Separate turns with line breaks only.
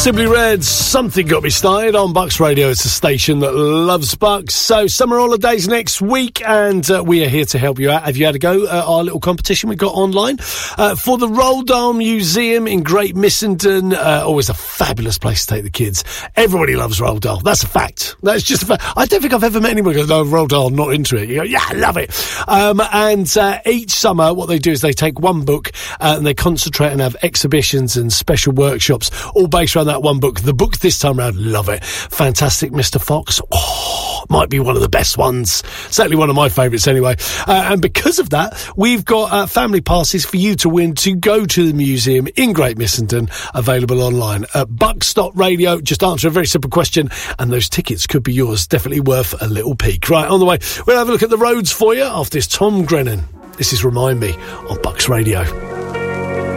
Simply Red, Something Got Me Started on Bucks Radio. It's a station that loves Bucks. So, summer holidays next week, and we are here to help you out. Have you had a go at our little competition we got online? For the Roald Dahl Museum in Great Missenden, always a fabulous place to take the kids. Everybody loves Roald Dahl. That's a fact. That's just a fact. I don't think I've ever met anyone who goes, no, Roald Dahl, not into it. You go, yeah, I love it. And each summer, what they do is they take one book and they concentrate and have exhibitions and special workshops, all based around that one book. The book this time around, love it. Fantastic Mr. Fox. Oh, might be one of the best ones. Certainly one of my favourites anyway. And because of that, we've got family passes for you to win to go to the museum in Great Missenden, available online at bucks.radio. Just answer a very simple question and those tickets could be yours. Definitely worth a little peek. Right, on the way, we'll have a look at the roads for you after this Tom Grennan. This is Remind Me on Bucks Radio.